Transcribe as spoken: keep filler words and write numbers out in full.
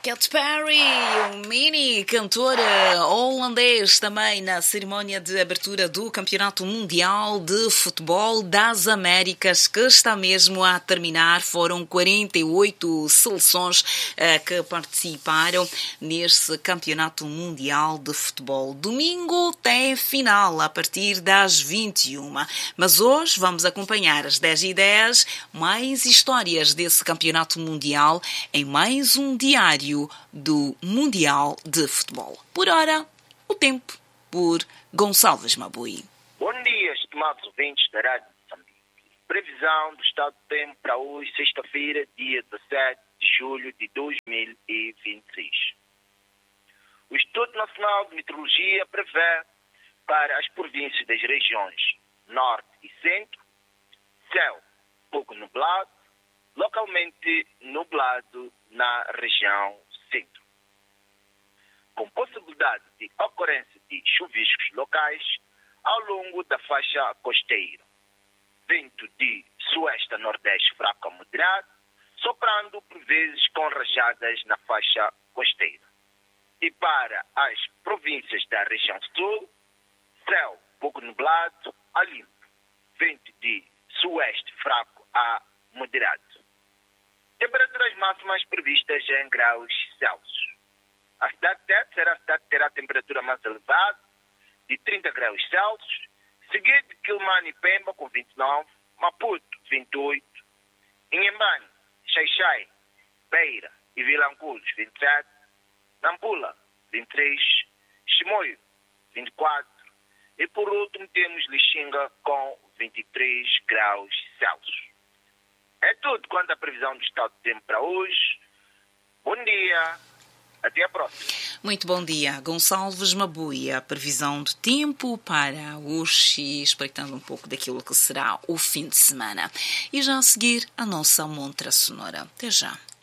Katy Perry, um mini cantor holandês, também na cerimónia de abertura do Campeonato Mundial de Futebol das Américas, que está mesmo a terminar. Foram quarenta e oito seleções uh, que participaram neste Campeonato Mundial de Futebol. Domingo tem final a partir das vinte e uma. Mas hoje vamos acompanhar às dez e dez mais histórias desse Campeonato Mundial em mais um diário do Mundial de Futebol. Por ora, o tempo por Gonçalves Mabui. Bom dia, estimados ouvintes da Rádio Moçambique. Previsão do estado do tempo para hoje, sexta-feira, dia dezassete de julho de dois mil e vinte e seis. O Instituto Nacional de Meteorologia prevê para as províncias das regiões Norte e Centro, céu pouco nublado, localmente nublado na região Centro, com possibilidade de ocorrência de chuviscos locais ao longo da faixa costeira. Vento de sueste a nordeste fraco a moderado, soprando por vezes com rajadas na faixa costeira. E para as províncias da região sul, céu pouco nublado a limpo, vento de sueste fraco a moderado. Temperaturas máximas previstas em graus Celsius. A cidade de Tete será a cidade que terá a temperatura mais elevada, de trinta graus Celsius, seguido de Quilmane e Pemba, com vinte e nove, Maputo, vinte e oito, Inhambane, Xai-Xai, Beira e Vilanculos, vinte e sete, Nampula, vinte e três, Chimoio, vinte e quatro, e por último temos Lixinga com vinte e três graus Celsius. É tudo quanto à previsão do estado do tempo para hoje. Bom dia, até a próxima. Muito bom dia, Gonçalves Mabui. A previsão do tempo para hoje e espreitando um pouco daquilo que será o fim de semana. E já a seguir, a nossa montra sonora. Até já.